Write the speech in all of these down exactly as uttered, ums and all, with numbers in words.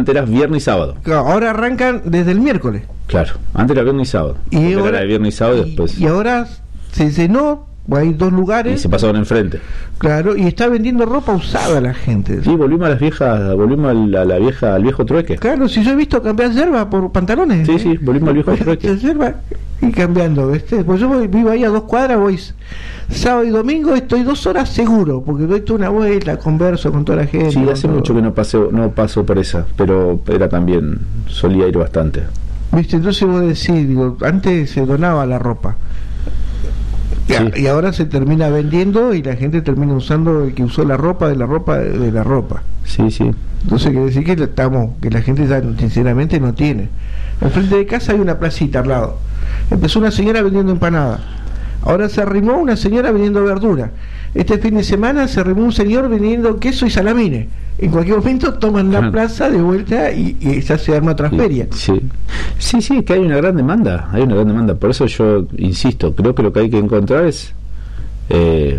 antes era viernes y sábado. Ahora arrancan desde el miércoles. Claro, antes era viernes y sábado. Y ahora, era de viernes y sábado y después. Y ahora se llenó, hay dos lugares. Y se pasaron enfrente. Claro, y está vendiendo ropa usada la gente. Sí, volvimos a las viejas, volvimos a la, a la vieja, al viejo trueque. Claro, si yo he visto cambiar yerba por pantalones. Sí, ¿eh? sí, volvimos al viejo trueque. Yerba y cambiando, ¿viste? Pues yo voy, vivo ahí a dos cuadras, voy sábado y domingo, estoy dos horas seguro, porque doy toda una vuelta, converso con toda la gente. Sí, hace todo. mucho que no paso, no paso por esa, pero era también, solía ir bastante. ¿Viste? Entonces vos decís, digo, antes se donaba la ropa. Sí. Y ahora se termina vendiendo y la gente termina usando el que usó la ropa de la ropa de la ropa. Sí, sí. Entonces quiere decir que estamos, que la gente ya sinceramente no tiene. Enfrente de casa hay una placita al lado. Empezó una señora vendiendo empanadas. Ahora se arrimó una señora vendiendo verdura. Este fin de semana se arrimó un señor vendiendo queso y salamines. En cualquier momento toman la plaza de vuelta y, y ya se arma otra feria. Sí. sí, sí, que hay una gran demanda, hay una gran demanda. Por eso yo insisto, creo que lo que hay que encontrar es eh,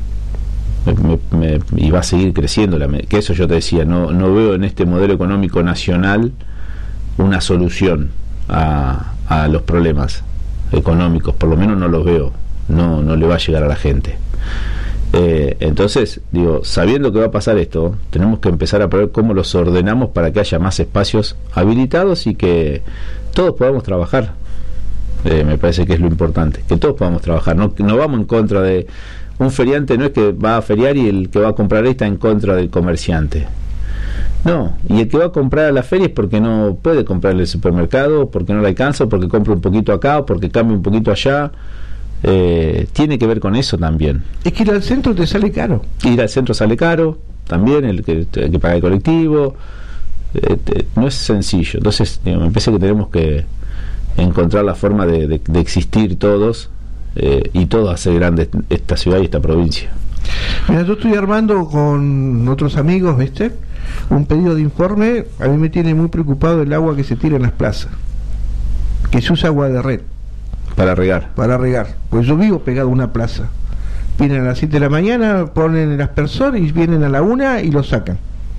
me, me, y va a seguir creciendo la, que eso yo te decía, no, no veo en este modelo económico nacional una solución a, a los problemas económicos, por lo menos no los veo, no, no le va a llegar a la gente. Eh, entonces, digo, sabiendo que va a pasar esto, tenemos que empezar a ver cómo los ordenamos para que haya más espacios habilitados y que todos podamos trabajar. Eh, me parece que es lo importante, que todos podamos trabajar. No, no vamos en contra de un feriante, no es que va a feriar y el que va a comprar ahí está en contra del comerciante. No, y el que va a comprar a la feria es porque no puede comprar en el supermercado, porque no le alcanza, porque compra un poquito acá, o porque cambia un poquito allá. Eh, tiene que ver con eso también. Es que ir al centro te sale caro. Ir al centro sale caro, también el que, el que paga el colectivo. Eh, te, no es sencillo. Entonces, digo, me parece que tenemos que encontrar la forma de, de, de existir todos eh, y todos hacer grande esta ciudad y esta provincia. Mira, yo estoy armando con otros amigos, ¿viste? Un pedido de informe. A mí me tiene muy preocupado el agua que se tira en las plazas, que se usa agua de red para regar. Para regar. Pues yo vivo pegado a una plaza. Vienen a las siete de la mañana, ponen el aspersor y vienen a la una y lo sacan.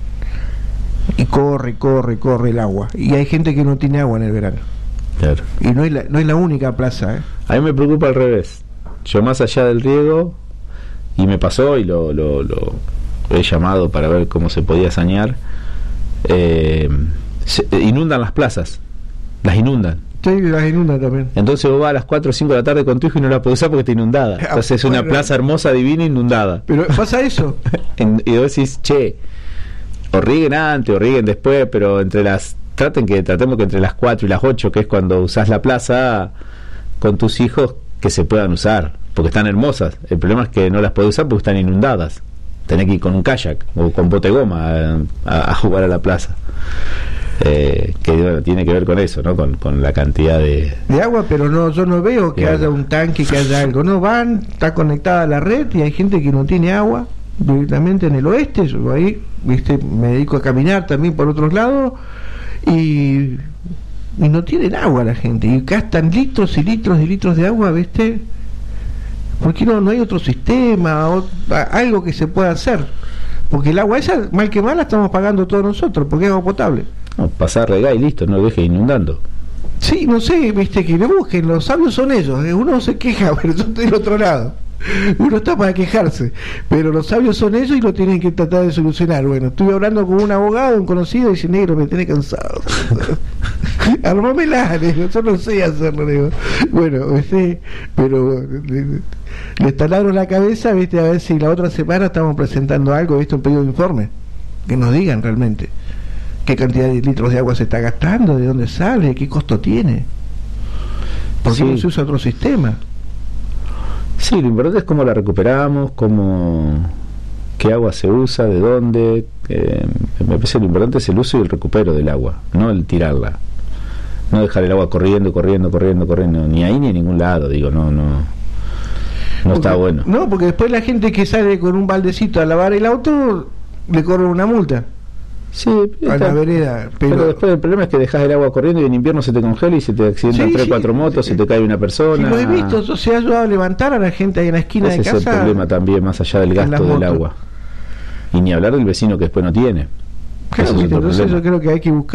Y corre, corre, corre el agua. Y hay gente que no tiene agua en el verano. Claro. Y no es la, no es la única plaza, ¿eh? A mí me preocupa al revés. Yo más allá del riego, y me pasó y lo, lo, lo he llamado para ver cómo se podía sanear, eh, se, inundan las plazas. Las inundan. Sí, las inundan también. Entonces vos vas a las cuatro o cinco de la tarde con tu hijo y no la podés usar porque está inundada. Entonces es una plaza hermosa, divina, inundada. Pero pasa eso. Y vos decís, che, o rieguen antes o rieguen después, pero entre las traten que tratemos que entre las cuatro y las ocho, que es cuando usás la plaza con tus hijos, que se puedan usar, porque están hermosas. El problema es que no las podés usar porque están inundadas. Tenés que ir con un kayak o con bote goma a, a, a jugar a la plaza. Eh, que bueno, tiene que ver con eso, ¿no? Con, con la cantidad de de agua, pero no, yo no veo que haya agua. Un tanque, que haya algo. No van, está conectada a la red y hay gente que no tiene agua directamente en el oeste. Yo ahí, viste, me dedico a caminar también por otros lados y, y no tienen agua la gente y gastan litros y litros y litros de agua, viste. ¿Por qué no, no hay otro sistema, o, a, algo que se pueda hacer? Porque el agua esa, mal que mal, la estamos pagando todos nosotros, porque es agua potable. No, pasar, regar y listo, no lo dejes inundando. Sí, no sé, viste, que le busquen, los sabios son ellos, ¿eh? Uno se queja, pero yo estoy del otro lado. Uno está para quejarse, pero los sabios son ellos y lo tienen que tratar de solucionar. Bueno, estuve hablando con un abogado, un conocido, y dice, negro, me tenés cansado. Armámela, digo, yo no sé hacerlo, digo. Bueno, ¿viste? Pero le, le talaron la cabeza, viste, a ver si la otra semana estamos presentando algo, viste, un pedido de informe, que nos digan realmente qué cantidad de litros de agua se está gastando, de dónde sale, qué costo tiene, por qué sí. No se usa otro sistema. Sí, lo importante es cómo la recuperamos, cómo, qué agua se usa, de dónde. Eh, me parece que lo importante es el uso y el recupero del agua, no el tirarla, no dejar el agua corriendo, corriendo, corriendo, corriendo, ni ahí ni en ningún lado, digo, no, no, no porque, está bueno. No, porque después la gente que sale con un baldecito a lavar el auto le corre una multa. Sí, a la vereda, pero... pero después el problema es que dejas el agua corriendo y en invierno se te congela y se te accidentan sí, tres, sí, cuatro motos, sí, se te cae una persona. Sí, lo he visto, o sea, yo a levantar a la gente ahí en la esquina Ese de casa. Ese es el problema también, más allá del gasto del agua. Y ni hablar del vecino que después no tiene. Claro, entonces problema. Yo creo que hay que buscar